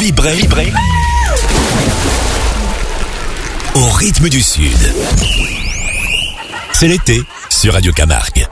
vibrez au rythme du Sud. C'est l'été sur Radio Camargue.